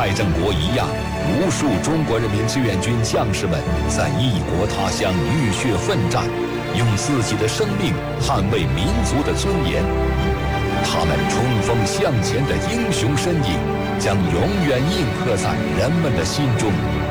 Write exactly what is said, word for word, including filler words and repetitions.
蔡振国一样，无数中国人民志愿军将士们在异国他乡浴血奋战，用自己的生命捍卫民族的尊严。他们冲锋向前的英雄身影，将永远印刻在人们的心中。